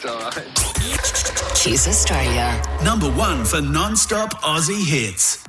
It's all right. Kiss Australia. Number 1 for non-stop Aussie hits.